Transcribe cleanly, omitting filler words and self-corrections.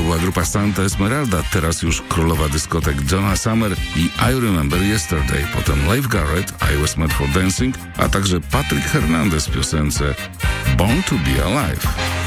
była grupa Santa Esmeralda, teraz już królowa dyskotek Donna Summer i I Remember Yesterday, potem Leif Garrett, I Was Made for Dancing, a także Patrick Hernandez w piosence Born to Be Alive.